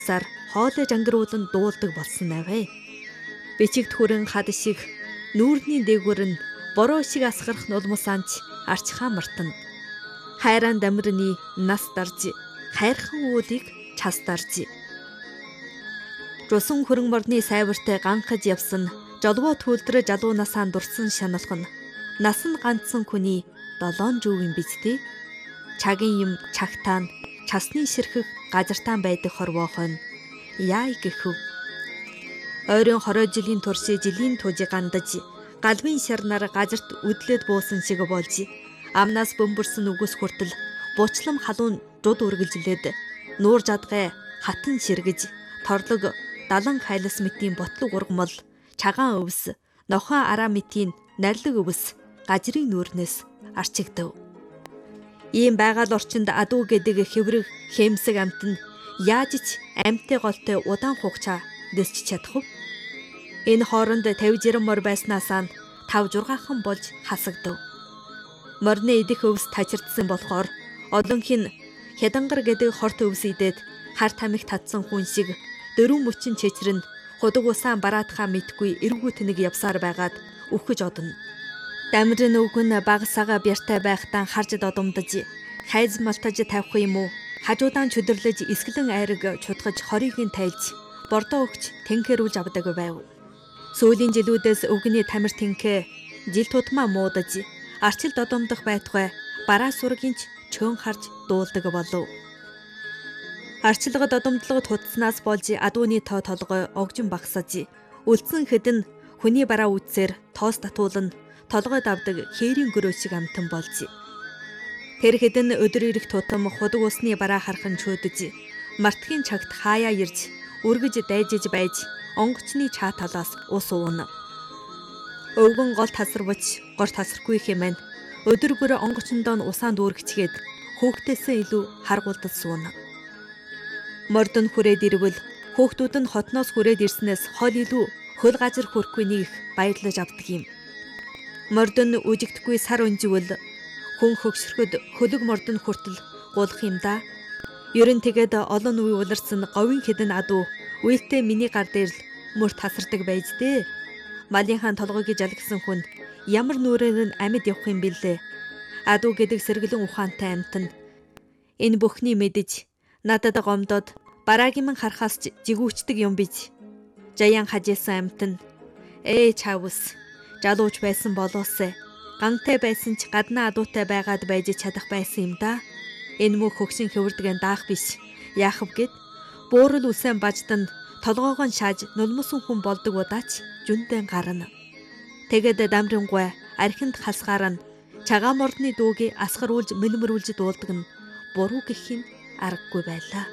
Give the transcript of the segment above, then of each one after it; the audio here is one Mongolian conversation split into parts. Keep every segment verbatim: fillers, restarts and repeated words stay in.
сар хоолой жангируулан дуулдаг болсон навэ. Бичигт хүрэн хад шиг нүүрний дээгүүр нь бороо шиг асгарах нулмусанч арчхаа мартана. Хайран дамирны нас дарж хайрхан уулыг час дарж. Русан хөрөн морны сайвартай ганхаж явсан жолвоо төлдрө жалуунасаа дурсан шаналх нь насан ганцсан хүний долоон жүүгийн биз дээ. Чагийн юм чагтаан часны ширхэх газартаан байдаг хорвоохоо яа гэхв. Ойрын хорой жилийн турши жилийн туужи гандаж галбын шарнаар газарт үдлээд буусан шиг болж амнаас бөмбөрсөн үгс хүртэл бучлам халуун дуд үргэлжлээд нуур жадгай хатан ширгэж торлог далан хайлас мэтийн ботлог ургамал чагаан өвс нохоо араа мэтийн нарлиг өвс гажрын нүүрнээс арчигдав. Ийм байгаль орчинд адуу гэдэг хэврэг хэмсэг амт нь яаж ч амьттай голтой удаан хугацаа дэсч чадах вэ? Энэ хооронд тавьж ирэн мор байснаасаа тав жургаахан болж хасагдав. Морны идэх өвс тачирдсан болохоор олонх нь хядангар гэдэг хорт өвс идээд хар тамхи татсан хүн шиг дөрвөн мөчин чэчрэн худаг усаан бараатхаа мэдгүй эргүүт нэг явсаар байгаад үхэж одно. Дамирын өвгөн багсаага бяртай байхтаа харж додомдож хайз малтаж тавих юм уу? Хажуудаан чөдөрлөж эсгэлэн айраг чудгаж хорийг нь тайлж бордоо өгч тэнхэрүүлж авдаг байв. Сүүлийн жилүүдээс өвгөний тамир тэнхээ жил тутмаа муудаж арчил додомдох байтугай бараа сургийн ч чөөн харж дуулдаг болов. Арчилга додомдлого тутснаас болж адууны тоо толгой огжин багсаж үлдсэн хэдэн хүний бараа үтсээр тоос татуулан толгой давдаг хээрийн гөрөө шиг амтан болж. Тэр хэдэн өдөр ирэх тутам худаг усны бараа хархан чөөдөж мартхийн чагт хаяа ирж үргэж дайжиж байж онгоцны чаа талаас ус уuna. Өвгөн гол тасарвч гор тасархгүй хэмээн өдөр бүр онгоцондоо нь усаан дүүргчгээд хөөхтөөсөө илүү харгуулдал сууна. Мордон хүрээд ирвэл хөөхтүүд нь хотноос хүрээд ирснээс хол илүү хөл газар хүрхгүй нэг их баярлаж авдаг юм. Мордон үжигдэхгүй сар өнживөл хүн хөгшрөхөд хөлөг мордон хүртэл гулах юм да. Ерөн тэгээд олон үе уларсан говийн хэдэн адуу үелтэй миний гар дээр л мөр тасардаг байж дээ. Малынхаа толгойг жалгсан хүн ямар нүрээр нь амьд явах юм бэлээ. Адуу гэдэг сэргэлэн ухаантай амт нь энэ бүхний мэдэж надад гомдоод бараагийн ман харахаас ч жигүүчдэг юм бич. Жаяан хажээсэн амт нь ээ чавс жалууч байсан болоосэ. Гантай байсан ч гаднаа адуутай байгаад байж чадах байсан юм да. Энэ мөх хөгшин хөвөрдгэн даах биш. Яах вэ гэд буурал үсэн баждан толгоогоо шааж нулмусан хүн болдог удаач жүндэн гарна. Тэгэд дамрингуй архинд хасгаар нь чагаа мордны дүүгийг асгаруулж мэлмэрүүлж дуулдаг нь буруу гэх юм аргагүй байлаа.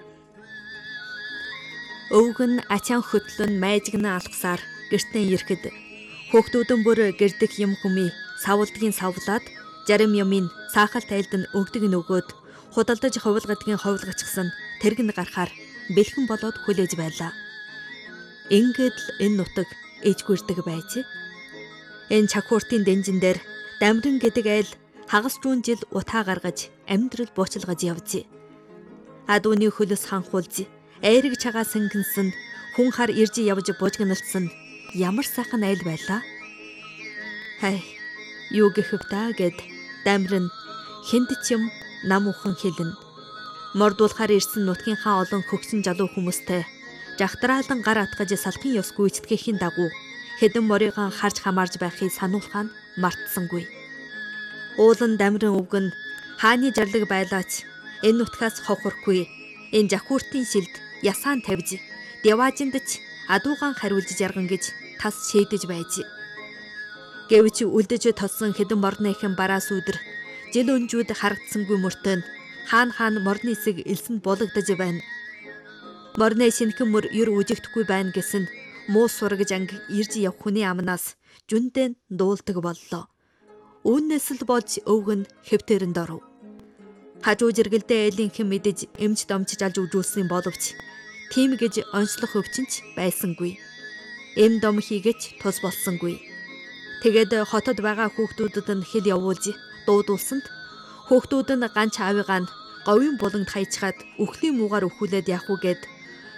Өвгөн ачаан хөтлөн майжгна алгасаар гэртэн ирэхэд хөөхтүүдэн бүр гэрдэх юм хүмий савлдгийн савлаад зарим юмын саахал тайлд нь өгдөг нөгөөд худалдаж ховлгадгийн ховлгачсан тэрэг нь гарахаар бэлхэн болоод хүлээж байлаа. Ингээд л энэ нутаг ээжгүрдэг байж. Энэ чакууртын дэнжин дээр дамрин гэдэг айл хагас жуун жил утаа гаргаж амьдрал буучилгаж явжээ. Адууны хөлөс ханхуулж айрэг чагаа сэнгэнсэн хүн хар ирж явж бужигналцсан ямар сайхан айл байлаа. Хай юу гэхв та гэд дамрин хэнд ч юм нам ухан хэлнэ. Мордуулахаар ирсэн нутгийнхаа олон хөгсөн жалуу хүмүүстэй жахтраалан гар атгаж салхын ёс гүйцэтгэхийн дагуу хэдэн морыган харж хамаарж байхыг сануулхаа мартсангүй. Уулан дамрин өвгөн хааны жарлаг байлаач энэ нутгаас хохорхгүй энэ жахууртын шилд ясаан тавьж деважинд ч адуугаан хариулж жарган гэж тас шийдэж байж. Гэвч үлдэж тоссон хэдэн морныхэн бараас өдөр жил өнжүүд харагдсангүй мөртөө хаан хаан морны эсэг элсэнд булагдаж байна. Морны шинхэн мөр юр үжигдэхгүй байна гэсэн муу сургаж анги ирж явх хүний амнаас жүндэн дуулдаг боллоо. Үүнээс л болж өвгөн хэвтэрэнд оров. Хажуу жиргэлдээ айлынхэн мэдэж эмч домчж алж үжүүлсэн боловч тийм гэж онцлох өвчнч байсангүй. Эм дом хийгээч тус болсонгүй. Тэгээд хотод байгаа хүүхдүүдэд нь хэл явуулж дуудуулсанд хүүхдүүд нь ганч аавыгаа нь говийн булангд хайчгаад үхлийн муугаар өхүүлээд явах үгээд